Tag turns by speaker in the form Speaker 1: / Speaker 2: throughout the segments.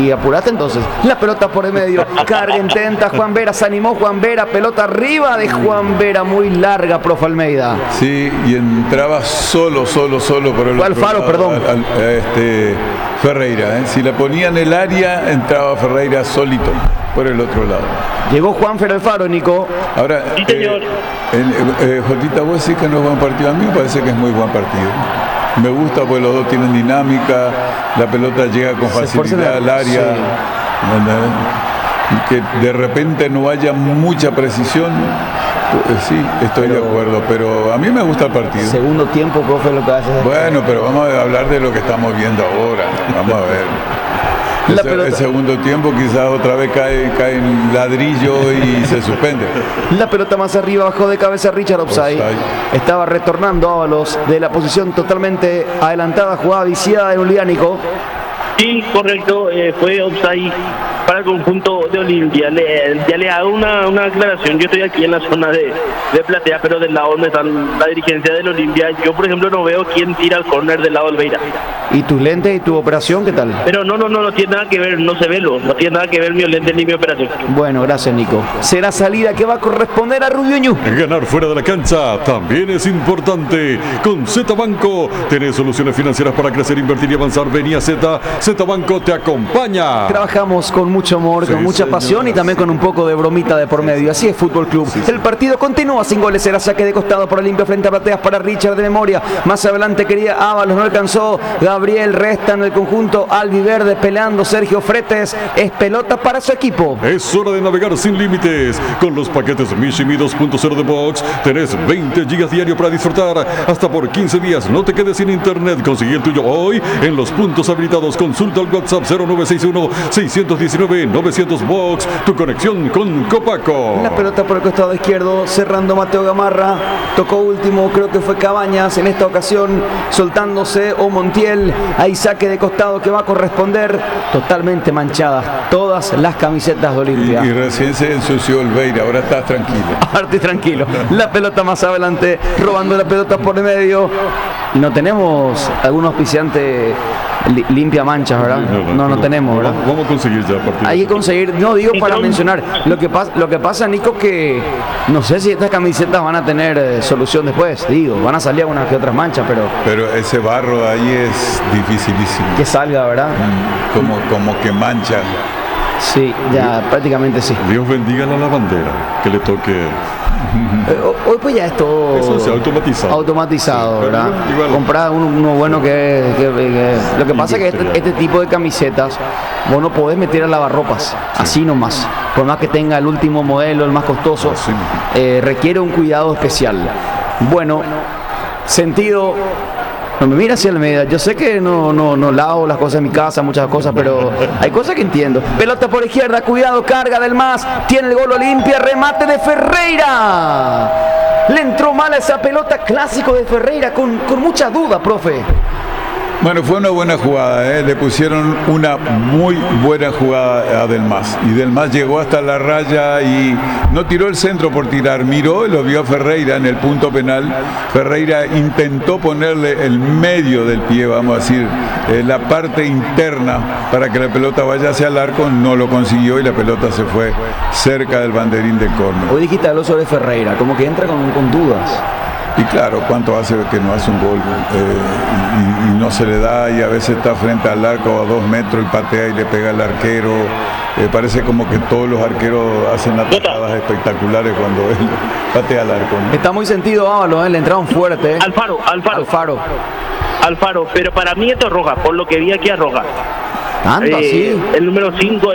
Speaker 1: y apurate entonces. La pelota por el medio, carga, intenta Juan Vera, se animó Juan Vera, pelota arriba de Juan Vera, muy larga, profe Almeida.
Speaker 2: Sí, y entraba solo por el
Speaker 1: Alfaro,
Speaker 2: lado,
Speaker 1: perdón.
Speaker 2: Ferreira, si la ponía en el área, entraba Ferreira solito por el otro lado.
Speaker 1: Llegó Juanfer Alfaro, Nico.
Speaker 2: Ahora,
Speaker 3: Sí, señor.
Speaker 2: Jotita, vos decís que no es buen partido. A mí me parece que es muy buen partido. Me gusta porque los dos tienen dinámica, la pelota llega con facilidad al área. Sí. Que de repente no haya mucha precisión, pues sí, estoy de acuerdo, pero a mí me gusta el partido.
Speaker 1: Segundo tiempo, profe, lo que hace.
Speaker 2: Bueno, pero vamos a hablar de lo que estamos viendo ahora. Vamos a ver. El segundo tiempo quizás otra vez cae en ladrillo y se suspende.
Speaker 1: La pelota más arriba, bajó de cabeza Richard Offside. Estaba retornando Ábalos de la posición totalmente adelantada, jugada viciada de Oliánico.
Speaker 3: Sí, correcto, fue offside para el conjunto de Olimpia. Ya le hago una aclaración. Yo estoy aquí en la zona de platea, pero del lado donde están la dirigencia del Olimpia, yo por ejemplo no veo quién tira al córner del lado del Beira.
Speaker 1: ¿Y tus lentes y tu operación qué tal?
Speaker 3: Pero no tiene nada que ver, no se ve, no tiene nada que ver mi lente ni mi operación.
Speaker 1: Bueno, gracias, Nico. Será salida que va a corresponder a Rubioñu.
Speaker 4: Ganar fuera de la cancha también es importante. Con Z Banco tenés soluciones financieras para crecer, invertir y avanzar. Vení a Z Banco te acompaña.
Speaker 1: Trabajamos con mucho amor, con mucha pasión y también con un poco de bromita de por medio. Así es Fútbol Club. El partido continúa sin goles. Será saque de costado por Olimpia frente a Plateas para Richard de memoria. Más adelante quería Ábalos, no alcanzó. Gabriel resta en el conjunto albiverde peleando Sergio Fretes. Es pelota para su equipo.
Speaker 4: Es hora de navegar sin límites. Con los paquetes Mishimi 2.0 de Box tenés 20 gigas diario para disfrutar hasta por 15 días. No te quedes sin internet. Conseguí el tuyo hoy en los puntos habilitados. Consulta al WhatsApp 0961-619-900 Box. Tu conexión con Copaco.
Speaker 1: La pelota por el costado izquierdo, cerrando Mateo Gamarra. Tocó último, creo que fue Cabañas en esta ocasión, soltándose o Montiel. Hay saque de costado que va a corresponder. Totalmente manchadas todas las camisetas de Olimpia.
Speaker 2: Y recién se ensució el Beira, ahora estás tranquilo.
Speaker 1: Ahora estoy tranquilo. La pelota más adelante, robando la pelota por el medio. Y no tenemos algún auspiciante limpia manchas, ¿verdad? No tenemos, ¿verdad?
Speaker 4: Vamos a conseguir ya a partir.
Speaker 1: Hay que conseguir, no digo para mencionar. Lo que pasa, Nico, que no sé si estas camisetas van a tener solución después. Digo, van a salir algunas que otras manchas,
Speaker 2: pero ese barro ahí es dificilísimo.
Speaker 1: Que salga, ¿verdad?
Speaker 2: Como que mancha.
Speaker 1: Sí, ya prácticamente sí.
Speaker 4: Dios bendiga la lavandera, que le toque.
Speaker 1: Hoy pues ya es todo.
Speaker 4: Eso es automatizado,
Speaker 1: ¿verdad? Comprar uno bueno que lo que pasa es que este tipo de camisetas vos no podés meter a lavarropas, así nomás. Por más que tenga el último modelo, el más costoso, requiere un cuidado especial. Bueno, sentido. No me mira hacia el medio. Yo sé que no lavo las cosas en mi casa, muchas cosas, pero hay cosas que entiendo. Pelota por izquierda, cuidado, carga del MAS. Tiene el gol Olimpia, remate de Ferreira. Le entró mal a esa pelota, clásico de Ferreira, con mucha duda, profe.
Speaker 2: Bueno, fue una buena jugada, le pusieron una muy buena jugada a Del Mas. Y Del Mas llegó hasta la raya y no tiró el centro por tirar, miró y lo vio a Ferreira en el punto penal. Ferreira intentó ponerle el medio del pie, vamos a decir, la parte interna para que la pelota vaya hacia el arco, no lo consiguió y la pelota se fue cerca del banderín de córner.
Speaker 1: Hoy dijiste algo sobre Ferreira, como que entra con dudas.
Speaker 2: Y claro, ¿cuánto hace que no hace un gol? Y no se le da, y a veces está frente al arco a 2 metros y patea y le pega al arquero. Parece como que todos los arqueros hacen atajadas espectaculares cuando él patea al arco, ¿no?
Speaker 1: Está muy sentido Ábalos, le entraron fuerte.
Speaker 3: Alfaro, pero para mí esto es roja, por lo que vi aquí es roja.
Speaker 1: ¿Tanto así?
Speaker 3: El número 5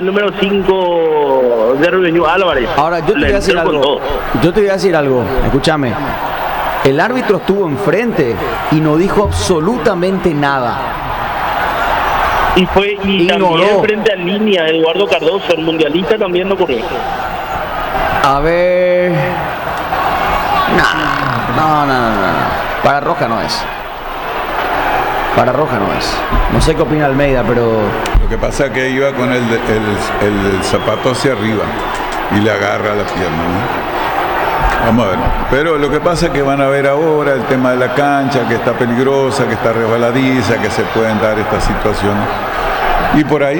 Speaker 3: de Rubén Álvarez.
Speaker 1: Ahora, yo te voy a decir algo. Escúchame. El árbitro estuvo enfrente y no dijo absolutamente nada.
Speaker 3: Y también frente a línea, Eduardo Cardoso, el mundialista, también no ocurrió.
Speaker 1: A ver. No. Para roja no es. No sé qué opina Almeida, pero.
Speaker 2: Lo que pasa es que iba con el zapato hacia arriba y le agarra la pierna, ¿no? Vamos a ver. Pero lo que pasa es que van a ver ahora el tema de la cancha, que está peligrosa, que está resbaladiza, que se pueden dar estas situaciones. Y por ahí